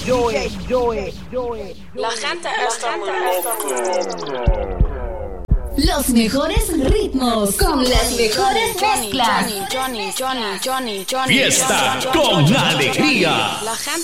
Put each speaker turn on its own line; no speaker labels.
La gente está muy loca.
Los mejores ritmos con las mejores mezclas.
Johnny.
Fiesta con alegría.
La gente